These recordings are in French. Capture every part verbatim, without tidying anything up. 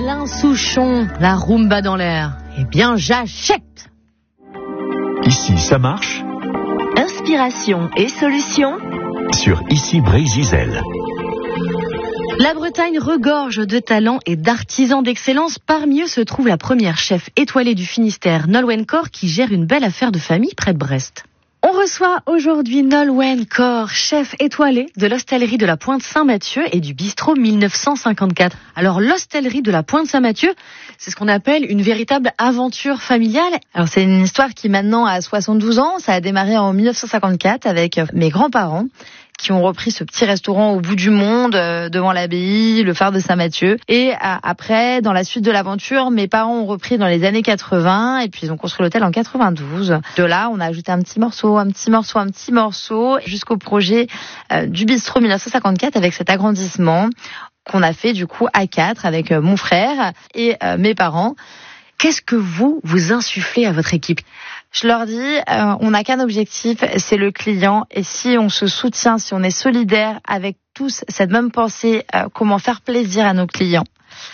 Alain Souchon, la rumba dans l'air. Eh bien, j'achète. Ici, ça marche. Inspiration et solutions Sur Ici Brésil. La Bretagne regorge de talents et d'artisans d'excellence. Parmi eux se trouve la première chef étoilée du Finistère, Nolwenn Cor, qui gère une belle affaire de famille près de Brest. On reçoit aujourd'hui Nolwenn Cor, chef étoilée de l'hostellerie de la Pointe Saint-Mathieu et du bistrot mille neuf cent cinquante-quatre. Alors l'hostellerie de la Pointe Saint-Mathieu, c'est ce qu'on appelle une véritable aventure familiale. Alors c'est une histoire qui maintenant a soixante-douze ans. Ça a démarré en mille neuf cent cinquante-quatre avec mes grands-parents qui ont repris ce petit restaurant au bout du monde, euh, devant l'abbaye, le phare de Saint-Mathieu. Et à, après, dans la suite de l'aventure, mes parents ont repris dans les années quatre-vingts et puis ils ont construit l'hôtel en quatre-vingt-douze. De là, on a ajouté un petit morceau, un petit morceau, un petit morceau, jusqu'au projet euh, du bistrot mille neuf cent cinquante-quatre avec cet agrandissement qu'on a fait du coup à quatre avec euh, mon frère et euh, mes parents. Qu'est-ce que vous, vous insufflez à votre équipe ? Je leur dis, euh, on n'a qu'un objectif, c'est le client. Et si on se soutient, si on est solidaire avec tous cette même pensée, euh, comment faire plaisir à nos clients,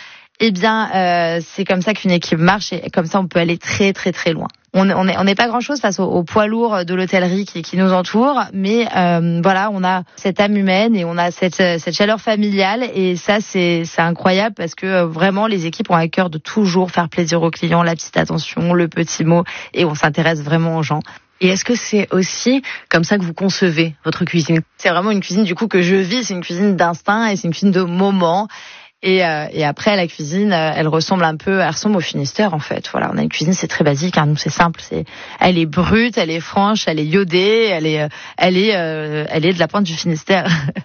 eh bien, euh, c'est comme ça qu'une équipe marche et comme ça, on peut aller très, très, très loin. On n'est on est, on est pas grand-chose face au, au poids lourd de l'hôtellerie qui, qui nous entoure, mais euh, voilà, on a cette âme humaine et on a cette, cette chaleur familiale et ça, c'est, c'est incroyable parce que euh, vraiment, les équipes ont à cœur de toujours faire plaisir aux clients, la petite attention, le petit mot, et on s'intéresse vraiment aux gens. Et est-ce que c'est aussi comme ça que vous concevez votre cuisine ? C'est vraiment une cuisine du coup que je vis, c'est une cuisine d'instinct et c'est une cuisine de moment. Et, euh, et après la cuisine, euh, elle ressemble un peu, elle ressemble au Finistère en fait. Voilà, on a une cuisine, c'est très basique, hein, nous c'est simple, c'est, elle est brute, elle est franche, elle est iodée, elle est, euh, elle est, euh, elle est de la pointe du Finistère.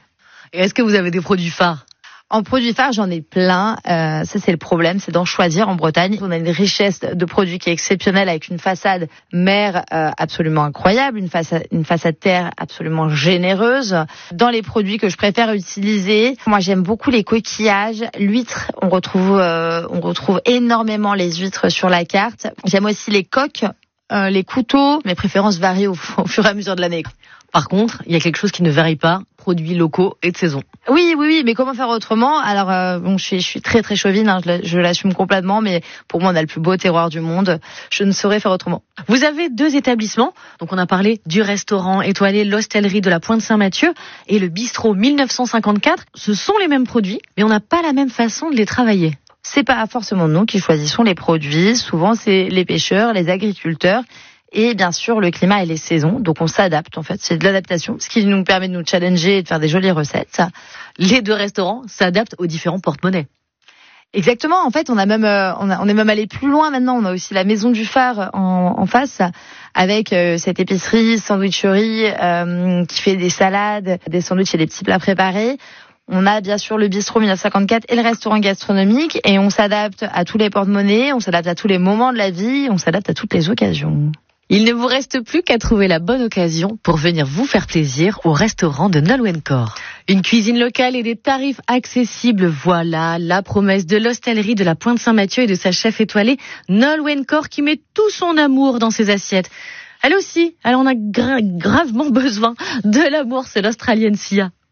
Et est-ce que vous avez des produits phares ? En produits phares, j'en ai plein. Euh, ça, c'est le problème, c'est d'en choisir en Bretagne. On a une richesse de produits qui est exceptionnelle avec une façade mer euh, absolument incroyable, une façade, une façade terre absolument généreuse. Dans les produits que je préfère utiliser, moi, j'aime beaucoup les coquillages, l'huître. On retrouve, euh, on retrouve énormément les huîtres sur la carte. J'aime aussi les coques, euh, les couteaux. Mes préférences varient au, au fur et à mesure de l'année. Par contre, il y a quelque chose qui ne varie pas, produits locaux et de saison. Oui, oui, oui, mais comment faire autrement ? Alors, euh, bon, je suis, je suis très, très chauvine, hein, je, je l'assume complètement, mais pour moi, on a le plus beau terroir du monde. Je ne saurais faire autrement. Vous avez deux établissements. Donc, on a parlé du restaurant étoilé, l'hostellerie de la Pointe Saint-Mathieu et le bistrot mille neuf cent cinquante-quatre. Ce sont les mêmes produits, mais on n'a pas la même façon de les travailler. C'est pas forcément nous qui choisissons les produits. Souvent, c'est les pêcheurs, les agriculteurs. Et bien sûr, le climat et les saisons. Donc, on s'adapte, en fait. C'est de l'adaptation, ce qui nous permet de nous challenger et de faire des jolies recettes. Les deux restaurants s'adaptent aux différents porte-monnaies. Exactement. En fait, on a même, euh, on, a, on est même allé plus loin maintenant. On a aussi la Maison du Phare en, en face, avec euh, cette épicerie, sandwicherie, euh, qui fait des salades, des sandwichs et des petits plats préparés. On a bien sûr le bistrot mille neuf cent cinquante-quatre et le restaurant gastronomique. Et on s'adapte à tous les porte-monnaies, on s'adapte à tous les moments de la vie, on s'adapte à toutes les occasions. Il ne vous reste plus qu'à trouver la bonne occasion pour venir vous faire plaisir au restaurant de Nolwenn Cor. Une cuisine locale et des tarifs accessibles, voilà la promesse de l'hostellerie de la Pointe Saint-Mathieu et de sa chef étoilée Nolwenn Cor qui met tout son amour dans ses assiettes. Elle aussi, elle en a gra- gravement besoin de l'amour, c'est l'Australienne Sia.